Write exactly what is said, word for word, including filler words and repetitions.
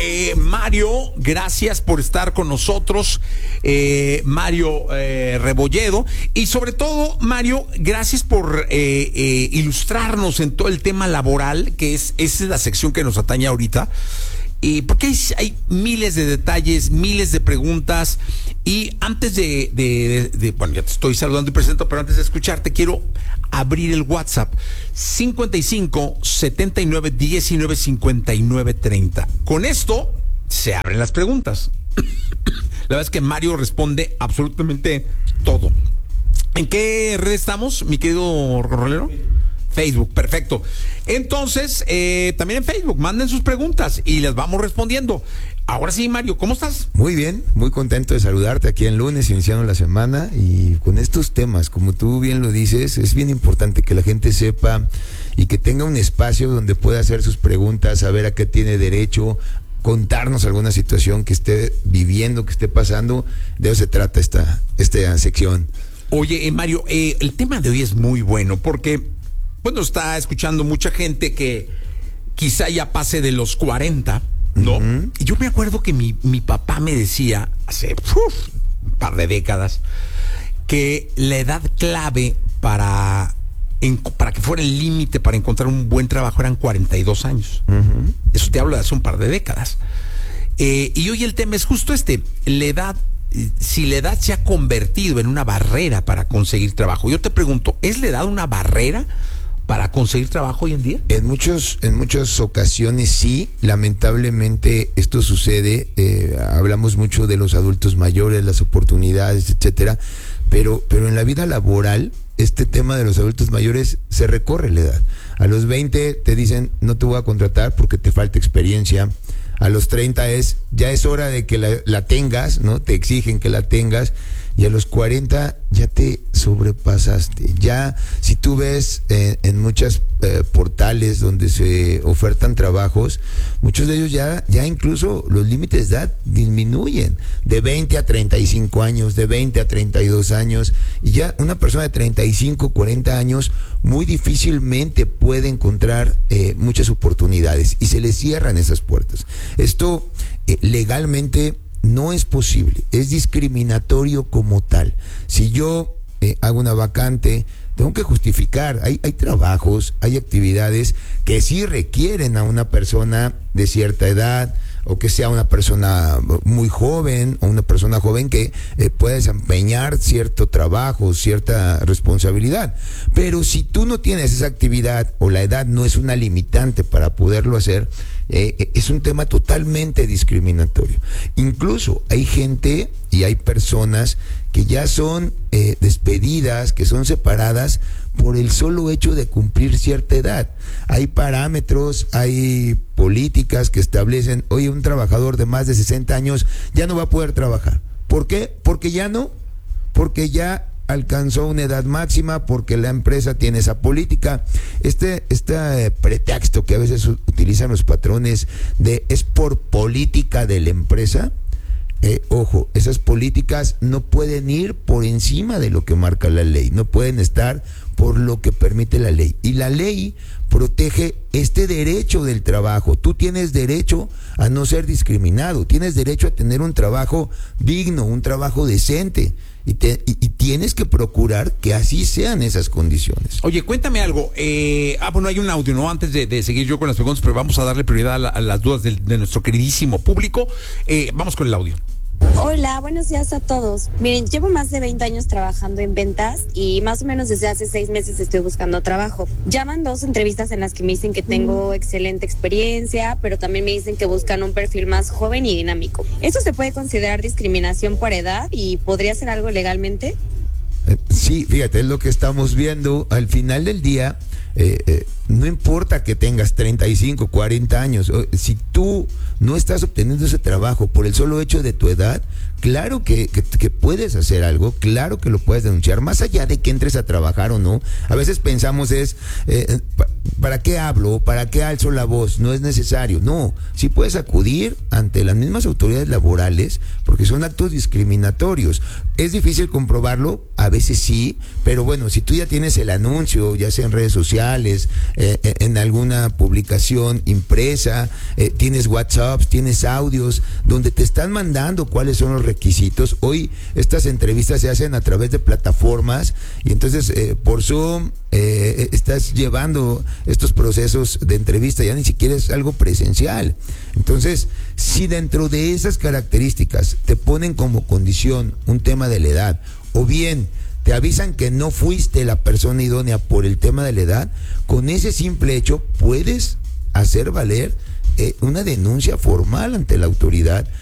eh, Mario, gracias por estar con nosotros, eh, Mario eh, Rebolledo, y sobre todo, Mario, gracias por eh, eh, ilustrarnos en todo el tema laboral, que es, esa es la sección que nos atañe ahorita. Y porque hay, hay miles de detalles, miles de preguntas. Y antes de, de, de, de, bueno, ya te estoy saludando y presento, pero antes de escucharte, quiero abrir el WhatsApp cincuenta y cinco, setenta y nueve, diecinueve, cincuenta y nueve, treinta. Con esto se abren las preguntas. La verdad es que Mario responde absolutamente todo. ¿En qué red estamos, mi querido Rolero? Facebook, perfecto. Entonces, eh, también en Facebook, manden sus preguntas y les vamos respondiendo. Ahora sí, Mario, ¿cómo estás? Muy bien, muy contento de saludarte aquí en lunes, iniciando la semana, y con estos temas, como tú bien lo dices, es bien importante que la gente sepa y que tenga un espacio donde pueda hacer sus preguntas, saber a qué tiene derecho, contarnos alguna situación que esté viviendo, que esté pasando. De eso se trata esta, esta sección. Oye, eh, Mario, eh, el tema de hoy es muy bueno porque, bueno, está escuchando mucha gente que quizá ya pase de los cuarenta, ¿no? Uh-huh. Y yo me acuerdo que mi, mi papá me decía, hace uf, un par de décadas, que la edad clave para, en, para que fuera el límite para encontrar un buen trabajo eran cuarenta y dos años. Uh-huh. Eso te hablo de hace un par de décadas. Eh, y hoy el tema es justo este, la edad, si la edad se ha convertido en una barrera para conseguir trabajo. Yo te pregunto, ¿es la edad una barrera para conseguir trabajo hoy en día? En muchos, en muchas ocasiones sí, lamentablemente esto sucede. Eh, hablamos mucho de los adultos mayores, las oportunidades, etcétera, pero, pero en la vida laboral, este tema de los adultos mayores se recorre la edad. A los veinte te dicen, no te voy a contratar porque te falta experiencia. A los treinta es, ya es hora de que la, la tengas, ¿no? Te exigen que la tengas. Y a los cuarenta ya te sobrepasaste. Ya, si tú ves eh, en muchos eh, portales donde se ofertan trabajos, muchos de ellos ya, ya incluso los límites de edad disminuyen. De veinte a treinta y cinco años, de veinte a treinta y dos años. Y ya una persona de treinta y cinco, cuarenta años muy difícilmente puede encontrar eh, muchas oportunidades. Y se le cierran esas puertas. Esto eh, legalmente no es posible, es discriminatorio como tal. Si yo eh, hago una vacante, tengo que justificar. Hay, hay trabajos, hay actividades que sí requieren a una persona de cierta edad, o que sea una persona muy joven, o una persona joven que eh, pueda desempeñar cierto trabajo, cierta responsabilidad. Pero si tú no tienes esa actividad, o la edad no es una limitante para poderlo hacer, eh, es un tema totalmente discriminatorio. Incluso hay gente y hay personas que ya son eh, despedidas, que son separadas por el solo hecho de cumplir cierta edad. Hay parámetros, hay políticas que establecen, oye, un trabajador de más de sesenta años ya no va a poder trabajar. ¿Por qué? Porque ya no, porque ya alcanzó una edad máxima, porque la empresa tiene esa política. Este, este eh, pretexto que a veces utilizan los patrones de es por política de la empresa. Eh, ojo, esas políticas no pueden ir por encima de lo que marca la ley, no pueden estar por lo que permite la ley. Y la ley protege este derecho del trabajo. Tú tienes derecho a no ser discriminado, tienes derecho a tener un trabajo digno, un trabajo decente. Y, te, y, y tienes que procurar que así sean esas condiciones. Oye, cuéntame algo. Eh, ah, bueno, hay un audio, ¿no? Antes de, de seguir yo con las preguntas, pero vamos a darle prioridad a, la, a las dudas de, de nuestro queridísimo público. Eh, vamos con el audio. Hola, buenos días a todos. Miren, llevo más de veinte años trabajando en ventas y más o menos desde hace seis meses estoy buscando trabajo. Llaman dos entrevistas en las que me dicen que tengo excelente experiencia, pero también me dicen que buscan un perfil más joven y dinámico. ¿Esto se puede considerar discriminación por edad y podría ser algo legalmente? Eh, sí, fíjate, es lo que estamos viendo. Al final del día, eh, eh, no importa que tengas treinta y cinco, cuarenta años, si tú no estás obteniendo ese trabajo por el solo hecho de tu edad, claro que, que, que puedes hacer algo, claro que lo puedes denunciar, más allá de que entres a trabajar o no. A veces pensamos es, eh, ¿para qué hablo? ¿Para qué alzo la voz? No es necesario. No, sí puedes acudir ante las mismas autoridades laborales porque son actos discriminatorios. ¿Es difícil comprobarlo? A veces sí, pero bueno, si tú ya tienes el anuncio, ya sea en redes sociales, eh, en alguna publicación impresa, eh, tienes WhatsApps, tienes audios, donde te están mandando cuáles son los requisitos. Hoy estas entrevistas se hacen a través de plataformas y entonces eh, por Zoom eh, estás llevando estos procesos de entrevista, ya ni siquiera es algo presencial. Entonces, si dentro de esas características te ponen como condición un tema de la edad, o bien te avisan que no fuiste la persona idónea por el tema de la edad, con ese simple hecho puedes hacer valer eh, una denuncia formal ante la autoridad